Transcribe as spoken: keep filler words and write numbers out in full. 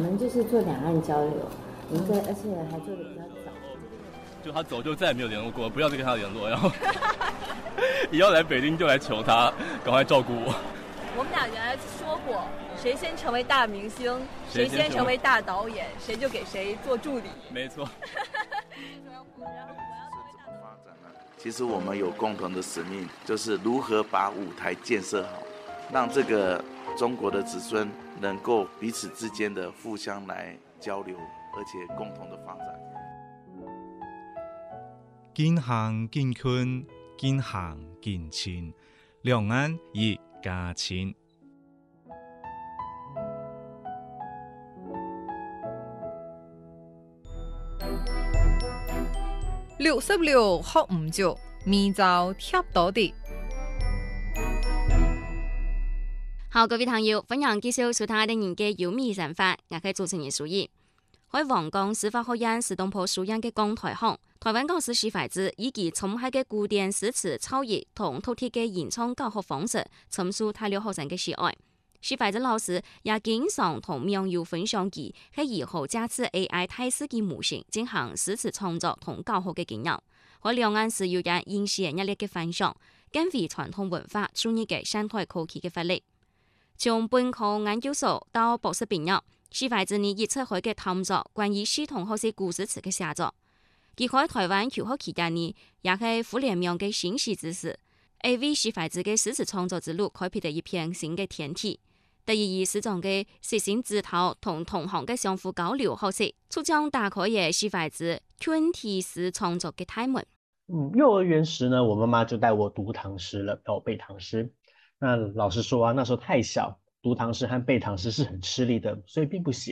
们就是做两岸交流，我们在而且还做的比较早。 就他走就再也没有联络过，不要再跟他联络，然后以后来北京就来求他赶快照顾我。 我们俩原来说过，谁先成为大明星，谁先成为大导演，谁就给谁做助理。 没错。 其实我们有共同的使命，就是如何把舞台建设好，让这个中国的子孙能够彼此之间的互相来交流，而且共同的发展。 近乡近村，近乡近亲，两岸一家亲。 六十六學唔足，面罩貼到啲。 好，各位朋友，歡迎繼續收睇的人嘅有美人法，我係主持人蘇怡。喺皇崗司法學院史東坡書院嘅講台行，台灣教師徐懷之以其聰慧嘅古典詩詞造詣同獨特嘅演唱教學方式，深受大陸學生嘅喜愛。徐懷之老師也經常同網友分享其係如何借此 A I 大師嘅模型進行詩詞創作同教學嘅經驗。喺兩岸時有人應寫一列嘅分享，更為傳統文化注意嘅生態科技嘅發力。從本科研究所到博士畢業，徐懷之呢熱切開嘅探索關於系統學習故事詞嘅寫作。佢喺台灣求學期間呢，也係互聯網嘅信息知識，而為徐懷之嘅詩詞創作之路開闢咗一片新嘅天地。第二以詩中嘅實心指導同同行嘅相互交流學習，促將打開嘅徐懷之全體詩創作嘅大門。 嗯，幼兒園時呢，我媽媽就帶我讀唐詩了，要我背唐詩。那老實說啊，那時候太小，讀唐詩和背唐詩是很吃力的，所以並不喜